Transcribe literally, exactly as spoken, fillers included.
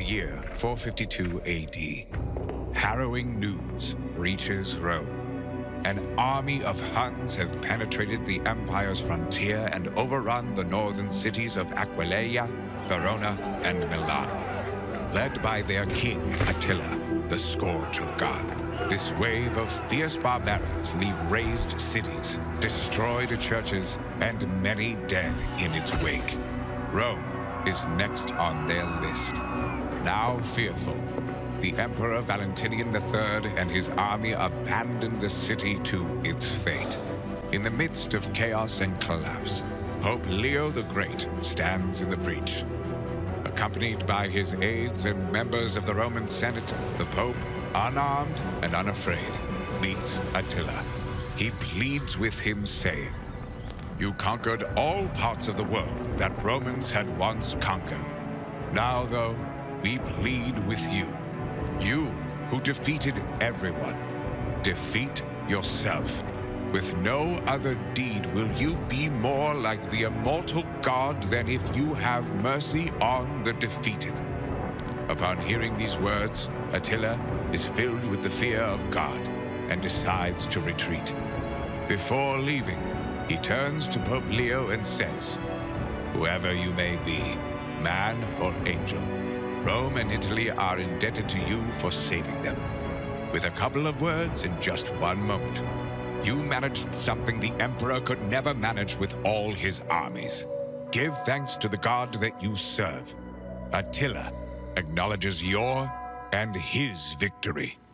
the year four fifty-two A D, harrowing news reaches Rome. An army of Huns have penetrated the Empire's frontier and overrun the northern cities of Aquileia, Verona, and Milan. Led by their king, Attila, the Scourge of God, this wave of fierce barbarians leave razed cities, destroyed churches, and many dead in its wake. Rome is next on their list. Now fearful, the Emperor Valentinian the Third and his army abandoned the city to its fate. In the midst of chaos and collapse, Pope Leo the Great stands in the breach. Accompanied by his aides and members of the Roman Senate, the Pope, unarmed and unafraid, meets Attila. He pleads with him, saying, "You conquered all parts of the world that Romans had once conquered. Now, though, we plead with you. You, who defeated everyone, defeat yourself. With no other deed will you be more like the immortal God than if you have mercy on the defeated." Upon hearing these words, Attila is filled with the fear of God and decides to retreat. Before leaving, he turns to Pope Leo and says, "Whoever you may be, man or angel, Rome and Italy are indebted to you for saving them. With a couple of words in just one moment, you managed something the Emperor could never manage with all his armies. Give thanks to the God that you serve. Attila acknowledges your and his victory."